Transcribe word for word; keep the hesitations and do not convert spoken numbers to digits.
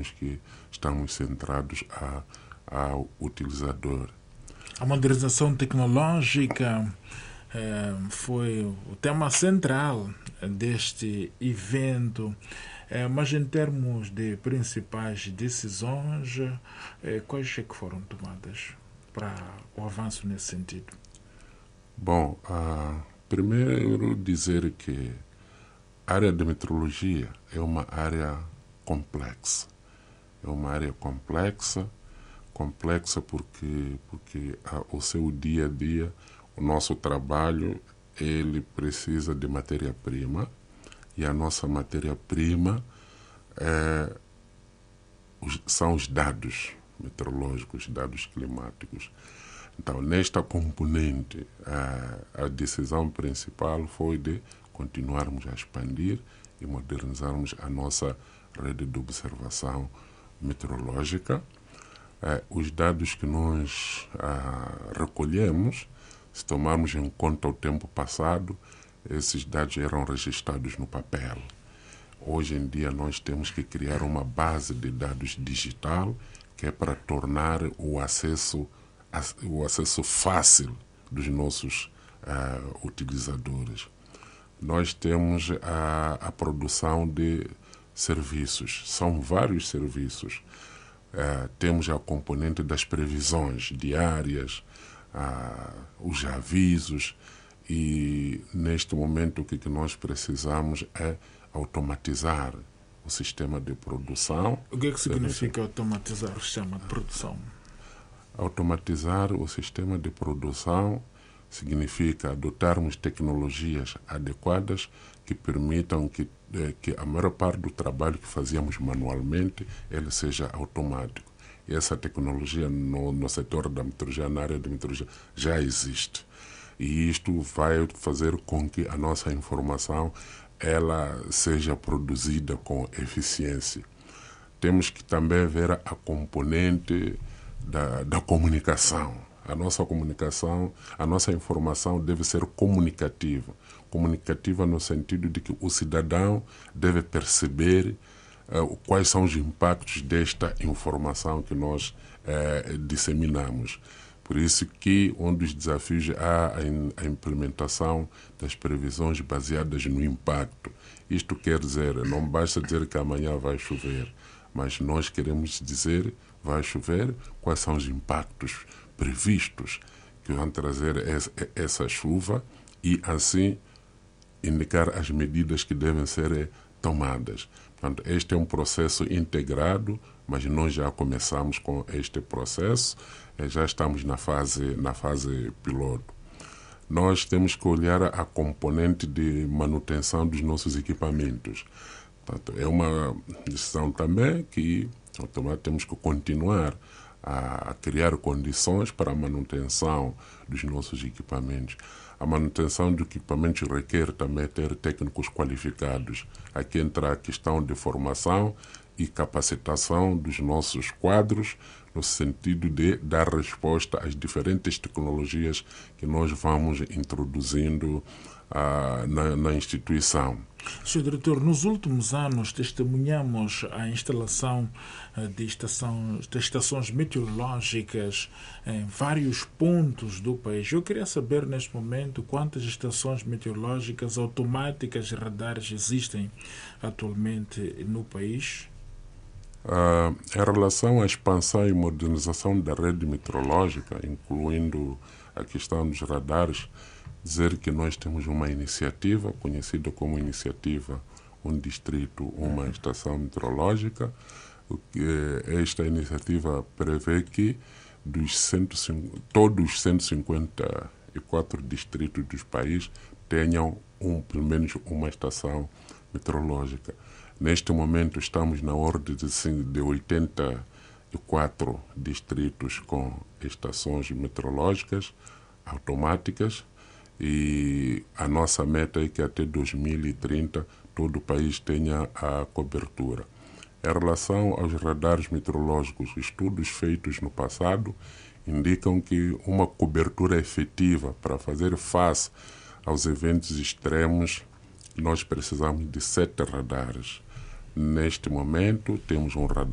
informações que estamos centrados a, ao utilizador. A modernização tecnológica eh, foi o tema central deste evento, eh, mas em termos de principais decisões, eh, quais é que foram tomadas para o avanço nesse sentido? Bom, ah, primeiro dizer que a área de meteorologia é uma área complexa. É uma área complexa, complexa porque, porque ah, o seu dia a dia, o nosso trabalho, ele precisa de matéria-prima, e a nossa matéria-prima é, os, são os dados meteorológicos, dados climáticos. Então, nesta componente, a, a decisão principal foi de continuarmos a expandir e modernizarmos a nossa rede de observação meteorológica. Eh, os dados que nós ah, recolhemos, se tomarmos em conta o tempo passado, esses dados eram registrados no papel. Hoje em dia nós temos que criar uma base de dados digital que é para tornar o acesso, o acesso fácil dos nossos uh, utilizadores. Nós temos a, a produção de serviços, são vários serviços. Uh, temos a componente das previsões diárias, uh, os avisos, e neste momento o que, que nós precisamos é automatizar o sistema de produção. O que é que significa automatizar o sistema de produção? Automatizar o sistema de produção significa adotarmos tecnologias adequadas que permitam que, que a maior parte do trabalho que fazíamos manualmente ele seja automático. E essa tecnologia no, no setor da meteorologia, na área da meteorologia, já existe. E isto vai fazer com que a nossa informação ela seja produzida com eficiência. Temos que também ver a componente da, da comunicação. A nossa comunicação, a nossa informação deve ser comunicativa. Comunicativa no sentido de que o cidadão deve perceber uh, quais são os impactos desta informação que nós uh, disseminamos. Por isso que um dos desafios é a implementação das previsões baseadas no impacto. Isto quer dizer, não basta dizer que amanhã vai chover, mas nós queremos dizer vai chover, quais são os impactos previstos que vão trazer essa chuva e assim indicar as medidas que devem ser tomadas. Portanto, este é um processo integrado, mas nós já começamos com este processo, já estamos na fase, na fase piloto. Nós temos que olhar a componente de manutenção dos nossos equipamentos. Portanto, é uma decisão também que temos que continuar a criar condições para a manutenção dos nossos equipamentos. A manutenção de equipamentos requer também ter técnicos qualificados. Aqui entra a questão de formação e capacitação dos nossos quadros, no sentido de dar resposta às diferentes tecnologias que nós vamos introduzindo uh, na, na instituição. senhor Diretor, nos últimos anos testemunhamos a instalação de, estação, de estações meteorológicas em vários pontos do país. Eu queria saber neste momento quantas estações meteorológicas automáticas e radares existem atualmente no país. Uh, em relação à expansão e modernização da rede meteorológica, incluindo a questão dos radares, dizer que nós temos uma iniciativa conhecida como iniciativa Um Distrito, Uma Estação Meteorológica. Esta iniciativa prevê que dos cento e cinquenta, todos os cento e cinquenta e quatro distritos do país tenham um, pelo menos uma estação meteorológica. Neste momento estamos na ordem de, de oitenta e quatro distritos com estações meteorológicas automáticas, e a nossa meta é que até dois mil e trinta todo o país tenha a cobertura. Em relação aos radares meteorológicos, estudos feitos no passado indicam que uma cobertura efetiva para fazer face aos eventos extremos, nós precisamos de sete radares. Neste momento, temos um radar